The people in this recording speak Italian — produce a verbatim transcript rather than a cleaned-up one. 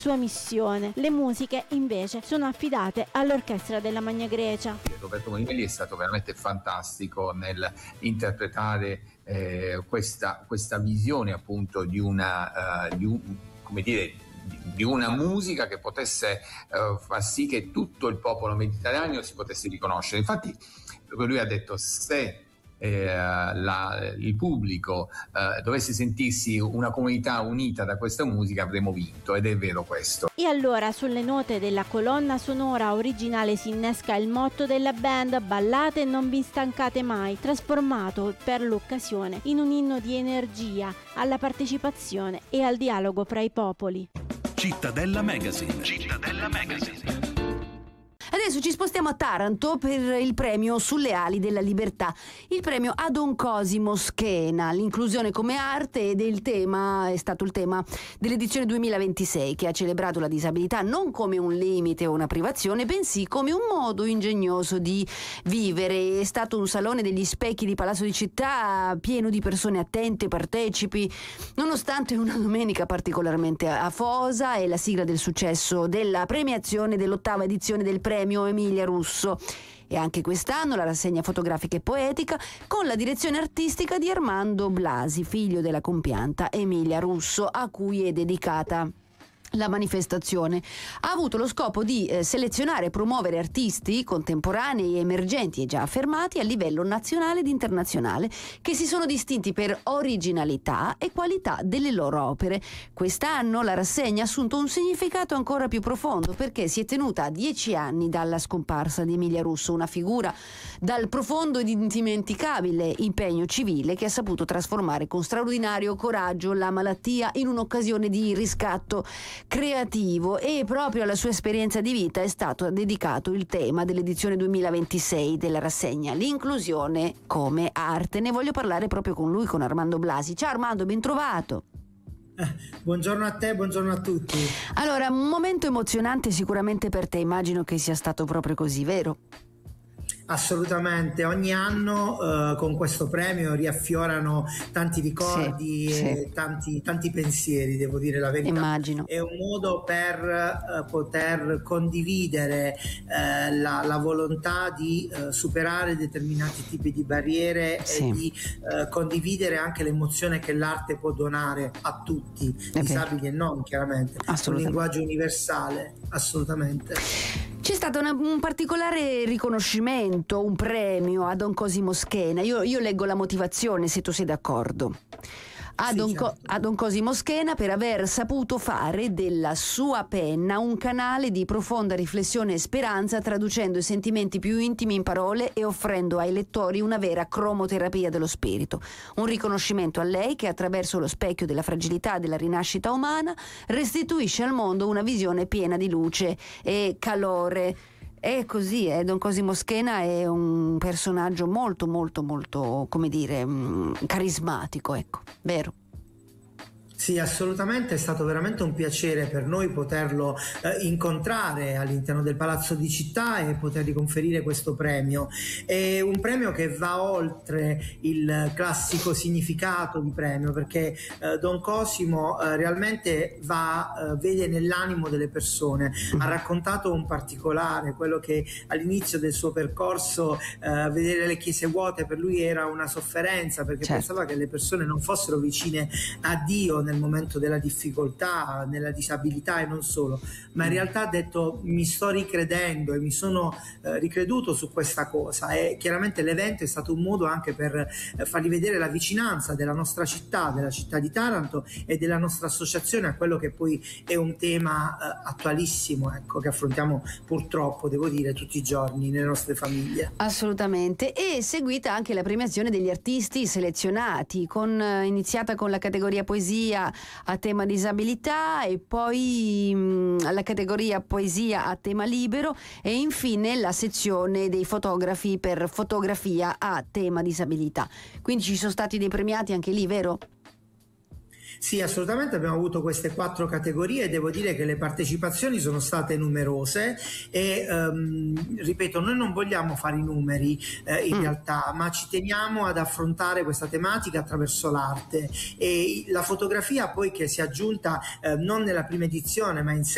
sua missione. Le musiche invece sono affidate all'orchestra della Magna Grecia. Roberto Monimelli è stato veramente fantastico nel interpretare eh, questa, questa visione appunto di una uh, di un, come dire di una musica che potesse uh, far sì che tutto il popolo mediterraneo si potesse riconoscere. Infatti proprio lui ha detto: se Eh, la, il pubblico eh, dovesse sentirsi una comunità unita da questa musica, avremo vinto, ed è vero questo. E allora sulle note della colonna sonora originale si innesca il motto della band: ballate e non vi stancate mai, trasformato per l'occasione in un inno di energia alla partecipazione e al dialogo fra i popoli. Cittadella Magazine. Cittadella Magazine. Adesso ci spostiamo a Taranto per il premio Sulle ali della libertà, il premio a Don Cosimo Schena, l'inclusione come arte, ed il tema è stato il tema dell'edizione duemilaventisei, che ha celebrato la disabilità non come un limite o una privazione, bensì come un modo ingegnoso di vivere. È stato un salone degli specchi di Palazzo di Città pieno di persone attente, partecipi, nonostante una domenica particolarmente afosa e la sigla del successo della premiazione dell'ottava edizione del premio Emilia Russo. E anche quest'anno la rassegna fotografica e poetica con la direzione artistica di Armando Blasi, figlio della compianta Emilia Russo, a cui è dedicata la manifestazione. Ha avuto lo scopo di eh, selezionare e promuovere artisti contemporanei, emergenti e già affermati a livello nazionale ed internazionale, che si sono distinti per originalità e qualità delle loro opere. Quest'anno la rassegna ha assunto un significato ancora più profondo, perché si è tenuta a dieci anni dalla scomparsa di Emilia Russo, una figura dal profondo ed indimenticabile impegno civile che ha saputo trasformare con straordinario coraggio la malattia in un'occasione di riscatto creativo, e proprio alla sua esperienza di vita è stato dedicato il tema dell'edizione duemilaventisei della rassegna, l'inclusione come arte. Ne voglio parlare proprio con lui, con Armando Blasi. Ciao Armando, ben trovato. Eh, buongiorno a te, buongiorno a tutti. Allora, un momento emozionante sicuramente per te, immagino che sia stato proprio così, vero? Assolutamente, ogni anno eh, con questo premio riaffiorano tanti ricordi sì, e sì. Tanti, tanti pensieri, devo dire la verità. Immagino. È un modo per eh, poter condividere eh, la, la volontà di eh, superare determinati tipi di barriere sì. e di eh, condividere anche l'emozione che l'arte può donare a tutti, okay. disabili e non, chiaramente. Un linguaggio universale, assolutamente. C'è stato una, un particolare riconoscimento, un premio a Don Cosimo Schena. Io, io leggo la motivazione, se tu sei d'accordo. A, sì, Don certo. Co- a Don Cosimo Schena per aver saputo fare della sua penna un canale di profonda riflessione e speranza, traducendo i sentimenti più intimi in parole e offrendo ai lettori una vera cromoterapia dello spirito. Un riconoscimento a lei che, attraverso lo specchio della fragilità e della rinascita umana, restituisce al mondo una visione piena di luce e calore. È così, eh? Don Cosimo Schena è un personaggio molto molto molto, come dire, mh, carismatico, ecco, vero? Sì, assolutamente, è stato veramente un piacere per noi poterlo eh, incontrare all'interno del Palazzo di Città e potergli conferire questo premio. È un premio che va oltre il classico significato di premio, perché eh, Don Cosimo eh, realmente va, eh, vede nell'animo delle persone. Ha raccontato un particolare, quello che all'inizio del suo percorso eh, vedere le chiese vuote per lui era una sofferenza, perché certo. pensava che le persone non fossero vicine a Dio nel momento della difficoltà, nella disabilità e non solo, ma in realtà ha detto: mi sto ricredendo e mi sono eh, ricreduto su questa cosa. E chiaramente l'evento è stato un modo anche per eh, fargli vedere la vicinanza della nostra città, della città di Taranto e della nostra associazione a quello che poi è un tema eh, attualissimo, ecco, che affrontiamo purtroppo, devo dire, tutti i giorni nelle nostre famiglie. Assolutamente. E seguita anche la premiazione degli artisti selezionati, con, eh, iniziata con la categoria poesia a tema disabilità e poi mh, la categoria poesia a tema libero e infine la sezione dei fotografi per fotografia a tema disabilità. Quindi ci sono stati dei premiati anche lì, vero? Sì, assolutamente, abbiamo avuto queste quattro categorie e devo dire che le partecipazioni sono state numerose e um, ripeto, noi non vogliamo fare i numeri eh, in mm. realtà, ma ci teniamo ad affrontare questa tematica attraverso l'arte, e la fotografia poi che si è aggiunta eh, non nella prima edizione ma in